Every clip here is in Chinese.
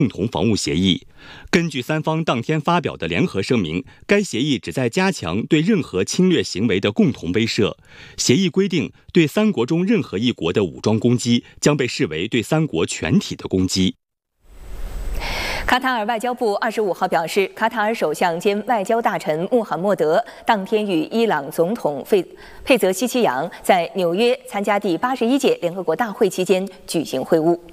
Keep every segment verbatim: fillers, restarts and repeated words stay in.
共同防务协议。根据三方当天发表的联合声明，该协议旨在加强对任何侵略行为的共同威慑。协议规定，对三国中任何一国的武装攻击将被视为对三国全体的攻击。 卡塔尔外交部二十五号表示，卡塔尔首相兼外交大臣穆罕默德当天与伊朗总统费佩泽西奇扬在纽约参加第八十一届联合国大会期间举行会晤。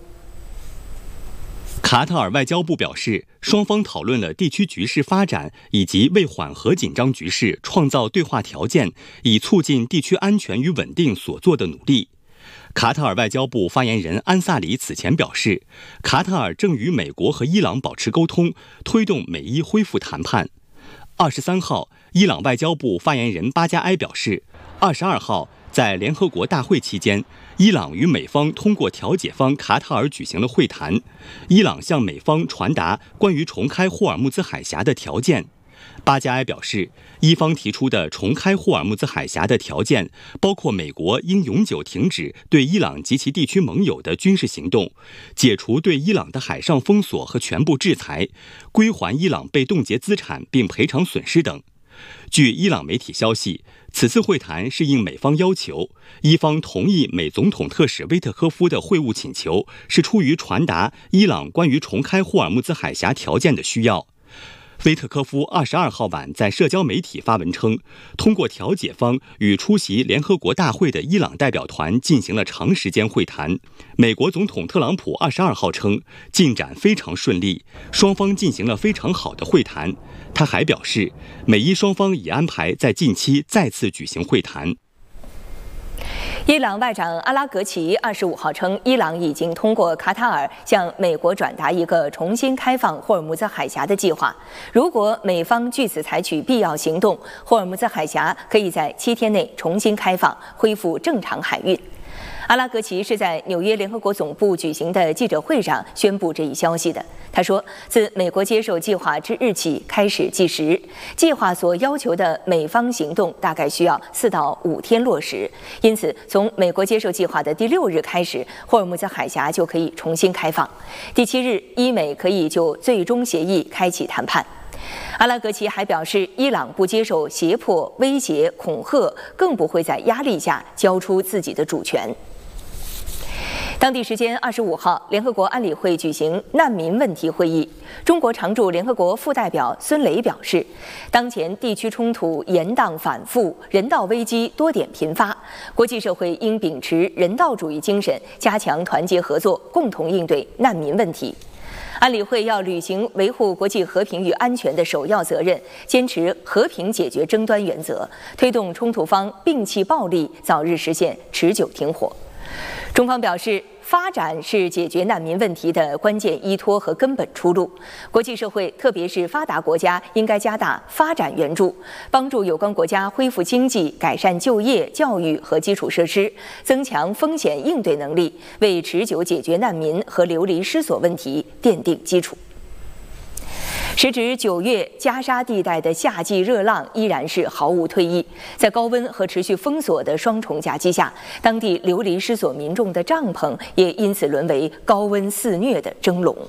卡塔尔外交部表示，双方讨论了地区局势发展以及为缓和紧张局势创造对话条件，以促进地区安全与稳定所做的努力。卡塔尔外交部发言人安萨里此前表示，卡塔尔正与美国和伊朗保持沟通，推动美伊恢复谈判。二十三号，伊朗外交部发言人巴加埃表示，二十二号在联合国大会期间，伊朗与美方通过调解方卡塔尔举行了会谈，伊朗向美方传达关于重开霍尔木兹海峡的条件。巴加埃表示，伊方提出的重开霍尔木兹海峡的条件包括美国应永久停止对伊朗及其地区盟友的军事行动，解除对伊朗的海上封锁和全部制裁，归还伊朗被冻结资产并赔偿损失等。据伊朗媒体消息，此次会谈是应美方要求，伊方同意美总统特使威特科夫的会晤请求，是出于传达伊朗关于重开霍尔木兹海峡条件的需要。威特科夫二十二号晚在社交媒体发文称，通过调解方与出席联合国大会的伊朗代表团进行了长时间会谈。美国总统特朗普二十二号称，进展非常顺利，双方进行了非常好的会谈。他还表示，美伊双方已安排在近期再次举行会谈。 伊朗外长阿拉格齐二十五号称，伊朗已经通过卡塔尔向美国转达一个重新开放霍尔木兹海峡的计划。如果美方据此采取必要行动，霍尔木兹海峡可以在七天内重新开放，恢复正常海运。阿拉格齐是在纽约联合国总部举行的记者会上宣布这一消息的。他说，自美国接受计划之日起开始计时，计划所要求的美方行动大概需要四到五天落实，因此从美国接受计划的第六日开始，霍尔木兹海峡就可以重新开放。第七日，伊美可以就最终协议开启谈判。阿拉格齐还表示，伊朗不接受胁迫、威胁、恐吓，更不会在压力下交出自己的主权。当地时间二十五号，联合国安理会举行难民问题会议。中国常驻联合国副代表孙雷表示，当前地区冲突延宕反复，人道危机多点频发，国际社会应秉持人道主义精神，加强团结合作，共同应对难民问题。安理会要履行维护国际和平与安全的首要责任，坚持和平解决争端原则，推动冲突方摒弃暴力，早日实现持久停火。中方表示，发展是解决难民问题的关键依托和根本出路。国际社会，特别是发达国家，应该加大发展援助，帮助有关国家恢复经济、改善就业、教育和基础设施，增强风险应对能力，为持久解决难民和流离失所问题奠定基础。时值九月，加沙地带的夏季热浪依然是毫无退役。在高温和持续封锁的双重夹击下，当地流离失所民众的帐篷也因此沦为高温肆虐的蒸笼。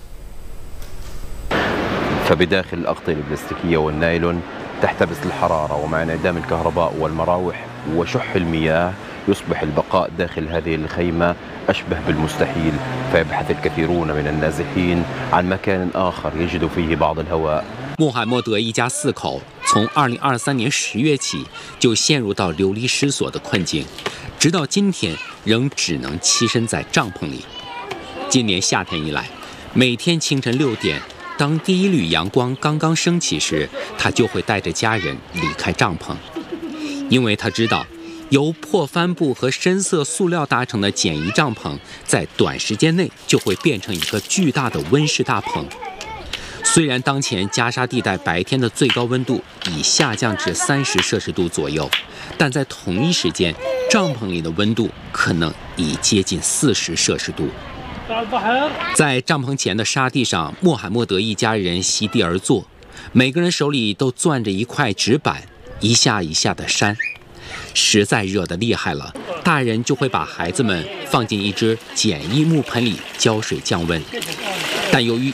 فبداخل الأغطية البلاستيكية والنايلون تحتبس الحرارة ومع انعدام الكهرباء والمراوح وشح المياه يصبح البقاء داخل هذه الخيمة أشبه بالمستحيل فيبحث الكثيرون من النازحين عن مكان آخر يجد فيه بعض الهواء。 穆罕默德一家四口从二零二三年十月起就陷入到流离失所的困境，直到今天仍只能栖身在帐篷里。今年夏天以来，每天清晨六点，当第一缕阳光刚刚升起时，他就会带着家人离开帐篷，因为他知道，由破帆布和深色塑料搭成的简易帐篷，在短时间内就会变成一个巨大的温室大棚。虽然当前加沙地带白天的最高温度已下降至三十摄氏度左右，但在同一时间，帐篷里的温度可能已接近四十摄氏度。在帐篷前的沙地上，穆罕默德一家人席地而坐，每个人手里都攥着一块纸板，一下一下的扇。实在热得厉害了，大人就会把孩子们放进一只简易木盆里浇水降温。但由于